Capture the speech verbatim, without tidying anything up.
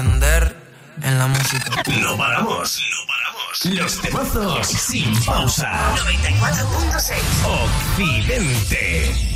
En la música. No paramos, no paramos. Los temazos sin pausa. noventa y cuatro punto seis Occidente.